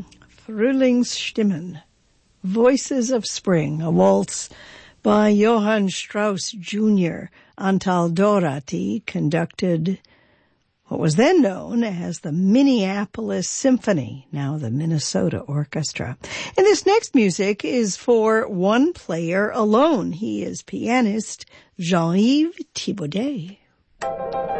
Frühlingsstimmen, Voices of Spring, a waltz by Johann Strauss Jr. Antal Dorati conducted what was then known as the Minneapolis Symphony, now the Minnesota Orchestra. And this next music is for one player alone. He is pianist Jean-Yves Thibaudet.